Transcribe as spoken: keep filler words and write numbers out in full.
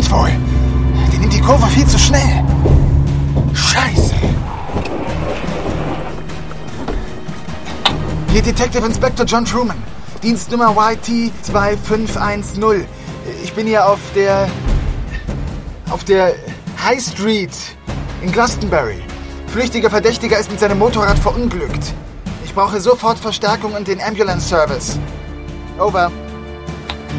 jetzt wohl? Die nimmt die Kurve viel zu schnell. Scheiße. Hier Detective Inspector John Truman. Dienstnummer Y T zwei fünf eins null. Ich bin hier auf der... auf der High Street in Glastonbury. Flüchtiger Verdächtiger ist mit seinem Motorrad verunglückt. Ich brauche sofort Verstärkung und den Ambulance Service. Over.